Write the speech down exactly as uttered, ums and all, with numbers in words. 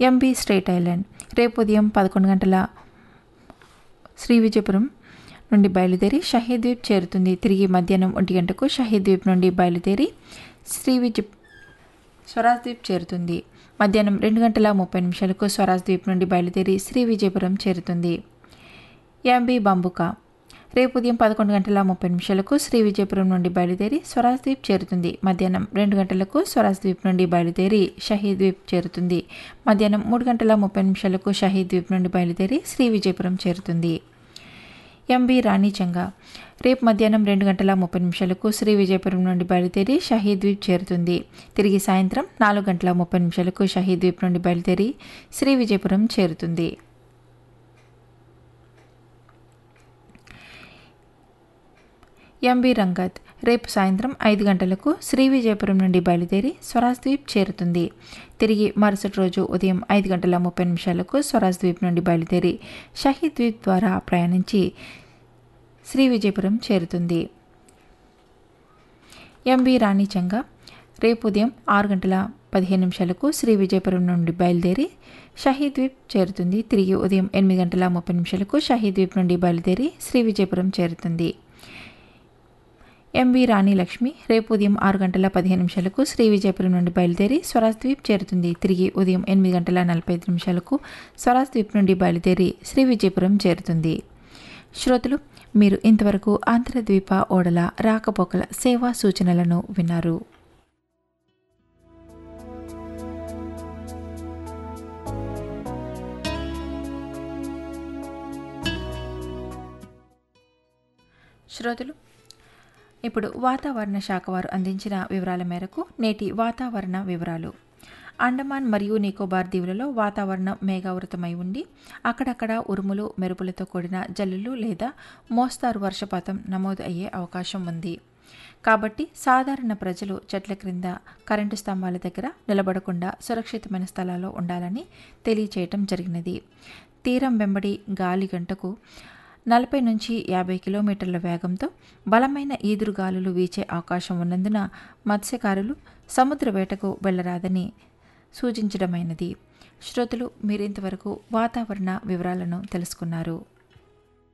MB straight island రేపు ఉదయం పదకొండు గంటల శ్రీ విజయపురం నుండి బయలుదేరి షహీద్ ద్వీప్ చేరుతుంది. తిరిగి మధ్యాహ్నం ఒంటి గంటకు షహీద్ ద్వీప్ నుండి బయలుదేరి శ్రీ విజయ స్వరాజ్ ద్వీప్ చేరుతుంది. మధ్యాహ్నం రెండు గంటల ముప్పై నిమిషాలకు స్వరాజ్ ద్వీప్ నుండి బయలుదేరి శ్రీ విజయపురం చేరుతుంది. ఎంబీ బంబుకా రేపు ఉదయం పదకొండు గంటల ముప్పై నిమిషాలకు శ్రీ విజయపురం నుండి బయలుదేరి స్వరాజ్ ద్వీప్ చేరుతుంది. మధ్యాహ్నం రెండు గంటలకు స్వరాజ్ ద్వీప్ నుండి బయలుదేరి షహీద్ ద్వీప్ చేరుతుంది. మధ్యాహ్నం మూడు గంటల ముప్పై నిమిషాలకు షహీద్ ద్వీప్ నుండి బయలుదేరి శ్రీ విజయపురం చేరుతుంది. ఎంబీ రాణిచంగా రేపు మధ్యాహ్నం రెండు గంటల ముప్పై నిమిషాలకు శ్రీ విజయపురం నుండి బయలుదేరి షహీద్ ద్వీప్ చేరుతుంది. తిరిగి సాయంత్రం నాలుగు గంటల ముప్పై నిమిషాలకు షహీద్ ద్వీప్ నుండి బయలుదేరి శ్రీ విజయపురం చేరుతుంది. ఎంబీ రంగత్ రేపు సాయంత్రం ఐదు గంటలకు శ్రీ విజయపురం నుండి బయలుదేరి స్వరాజ్ ద్వీప్ చేరుతుంది. తిరిగి మరుసటి రోజు ఉదయం ఐదు గంటల ముప్పై నిమిషాలకు స్వరాజ్ ద్వీప్ నుండి బయలుదేరి షహీద్ ద్వీప్ ద్వారా ప్రయాణించి శ్రీ విజయపురం చేరుతుంది. ఎంబీ రాణిచంగా రేపు ఉదయం ఆరు గంటల పదిహేను నిమిషాలకు శ్రీ విజయపురం నుండి బయలుదేరి షహీద్ ద్వీప్ చేరుతుంది. తిరిగి ఉదయం ఎనిమిది గంటల ముప్పై నిమిషాలకు షహీద్ ద్వీప్ నుండి బయలుదేరి శ్రీ విజయపురం చేరుతుంది. ఎంబీ రాణి లక్ష్మి రేపు ఉదయం ఆరు గంటల పదిహేను నిమిషాలకు శ్రీ విజయపురం నుండి బయలుదేరి స్వరాజ్ ద్వీప్ చేరుతుంది. తిరిగి ఉదయం ఎనిమిది గంటల నలభై ఐదు నిమిషాలకు స్వరాజ్ ద్వీప్ నుండి బయలుదేరి శ్రీ విజయపురం చేరుతుంది. శ్రోతలు, మీరు ఇంతవరకు ఆంధ్రద్వీప ఓడల రాకపోకల సేవా సూచనలను విన్నారు. శ్రోతలు, ఇప్పుడు వాతావరణ శాఖ వారు అందించిన వివరాల మేరకు నేటి వాతావరణ వివరాలు. అండమాన్ మరియు నికోబార్ దీవులలో వాతావరణం మేఘావృతమై ఉండి అక్కడక్కడ ఉరుములు మెరుపులతో కూడిన జల్లులు లేదా మోస్తారు వర్షపాతం నమోదు అయ్యే అవకాశం ఉంది. కాబట్టి సాధారణ ప్రజలు చెట్ల క్రింద, కరెంటు స్తంభాల దగ్గర నిలబడకుండా సురక్షితమైన స్థలాల్లో ఉండాలని తెలియచేయటం జరిగినది. తీరం వెంబడి గాలి గంటకు నలభై నుంచి యాభై కిలోమీటర్ల వేగంతో బలమైన ఈదురుగాలులు వీచే అవకాశం ఉన్నందున మత్స్యకారులు సముద్ర వేటకు వెళ్లరాదని సూచించడమైనది. శ్రోతలు, మీరింతవరకు వాతావరణ వివరాలను తెలుసుకున్నారు.